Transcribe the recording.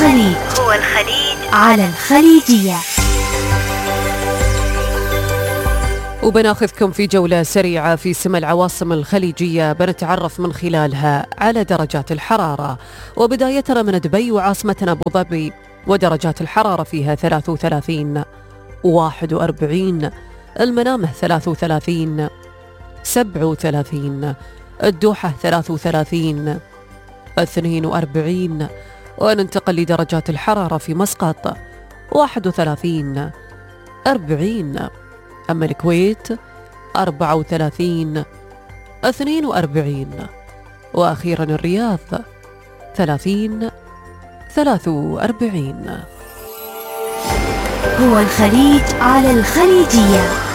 الخليج على الخليجية. وبناخذكم في جولة سريعة في سما العواصم الخليجية، بنتعرف من خلالها على درجات الحرارة. وبدايتنا من دبي وعاصمتنا أبو ظبي، ودرجات الحرارة فيها 33 41، المنامة 33 37، الدوحة 33 42. وننتقل لدرجات الحرارة في مسقط 31 40، أما الكويت 34 42، وأخيرا الرياض 30 43. هو الخليج على الخليجية.